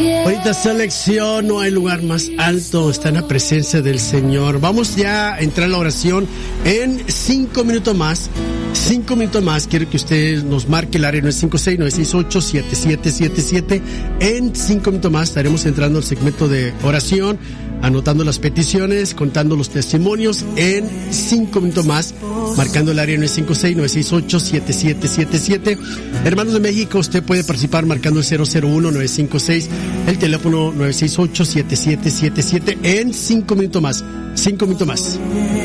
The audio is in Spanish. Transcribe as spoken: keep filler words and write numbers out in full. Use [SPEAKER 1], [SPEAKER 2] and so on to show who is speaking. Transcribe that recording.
[SPEAKER 1] Ahorita selección, no hay lugar más alto, está en la presencia del Señor. Vamos ya a entrar a la oración en cinco minutos más. Cinco minutos más, quiero que usted nos marque el área nueve cinco seis, nueve seis ocho, siete siete siete siete. En cinco minutos más estaremos entrando al segmento de oración, anotando las peticiones, contando los testimonios. En cinco minutos más, marcando el área nueve cinco seis, nueve seis ocho, siete siete siete siete. Hermanos de México, usted puede participar marcando el cero cero uno, nueve cinco seis, el teléfono nueve seis ocho, siete siete siete siete. En cinco minutos más, cinco minutos más.